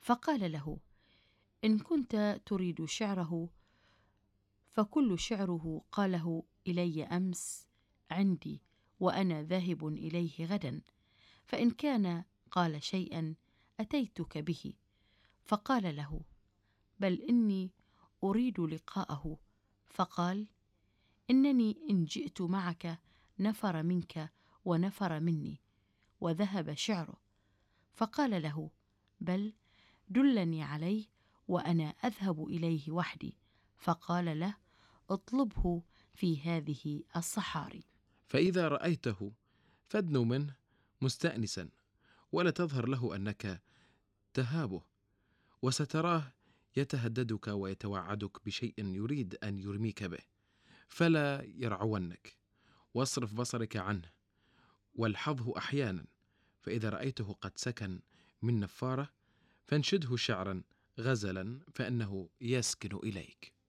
فقال له: إن كنت تريد شعره فكل شعره قاله إلي أمس عندي، وأنا ذاهب إليه غدا، فإن كان قال شيئا أتيتك به. فقال له: بل إني أريد لقاءه. فقال: إنني إن جئت معك نفر منك ونفر مني، وذهب شعره. فقال له: بل دلني عليه وأنا أذهب إليه وحدي. فقال له: اطلبه في هذه الصحاري. فإذا رأيته فادنو منه مستأنسا، ولا تظهر له أنك تهابه، وستراه يتهددك ويتوعدك بشيء يريد أن يرميك به، فلا يرعونك. واصرف بصرك عنه والحظه أحيانا، فإذا رأيته قد سكن من نفارة فانشده شعرا غزلا فإنه يسكن إليك.